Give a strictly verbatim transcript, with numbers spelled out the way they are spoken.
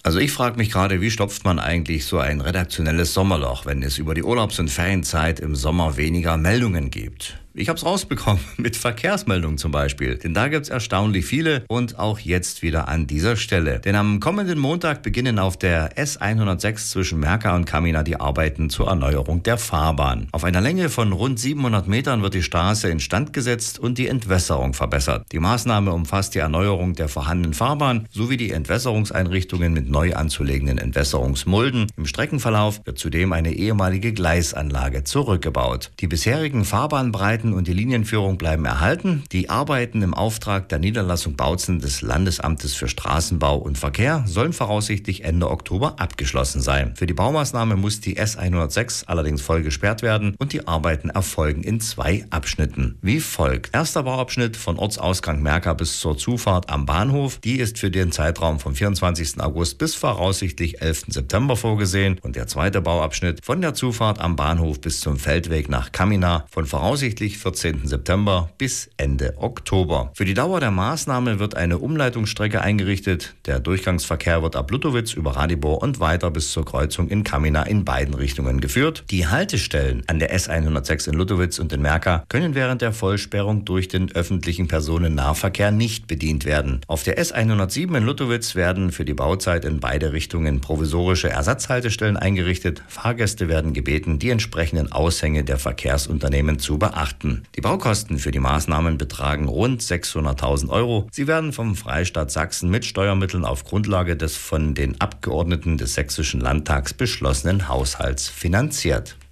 Also ich frage mich gerade, wie stopft man eigentlich so ein redaktionelles Sommerloch, wenn es über die Urlaubs- und Ferienzeit im Sommer weniger Meldungen gibt? Ich habe es rausbekommen, mit Verkehrsmeldungen zum Beispiel. Denn da gibt's erstaunlich viele und auch jetzt wieder an dieser Stelle. Denn am kommenden Montag beginnen auf der S hundertsechs zwischen Merka und Kamina die Arbeiten zur Erneuerung der Fahrbahn. Auf einer Länge von rund siebenhundert Metern wird die Straße instand gesetzt und die Entwässerung verbessert. Die Maßnahme umfasst die Erneuerung der vorhandenen Fahrbahn sowie die Entwässerungseinrichtungen mit neu anzulegenden Entwässerungsmulden. Im Streckenverlauf wird zudem eine ehemalige Gleisanlage zurückgebaut. Die bisherigen Fahrbahnbreiten und die Linienführung bleiben erhalten. Die Arbeiten im Auftrag der Niederlassung Bautzen des Landesamtes für Straßenbau und Verkehr sollen voraussichtlich Ende Oktober abgeschlossen sein. Für die Baumaßnahme muss die S hundertsechs allerdings voll gesperrt werden und die Arbeiten erfolgen in zwei Abschnitten. Wie folgt: Erster Bauabschnitt von Ortsausgang Merka bis zur Zufahrt am Bahnhof. Die ist für den Zeitraum vom vierundzwanzigsten August bis voraussichtlich elften September vorgesehen. Und der zweite Bauabschnitt von der Zufahrt am Bahnhof bis zum Feldweg nach Kamina von voraussichtlich vierzehnten September bis Ende Oktober. Für die Dauer der Maßnahme wird eine Umleitungsstrecke eingerichtet. Der Durchgangsverkehr wird ab Luttowitz über Radibor und weiter bis zur Kreuzung in Kamina in beiden Richtungen geführt. Die Haltestellen an der S hundertsechs in Luttowitz und in Merka können während der Vollsperrung durch den öffentlichen Personennahverkehr nicht bedient werden. Auf der S hundertsieben in Luttowitz werden für die Bauzeit in beide Richtungen provisorische Ersatzhaltestellen eingerichtet. Fahrgäste werden gebeten, die entsprechenden Aushänge der Verkehrsunternehmen zu beachten. Die Baukosten für die Maßnahmen betragen rund sechshunderttausend Euro. Sie werden vom Freistaat Sachsen mit Steuermitteln auf Grundlage des von den Abgeordneten des Sächsischen Landtags beschlossenen Haushalts finanziert.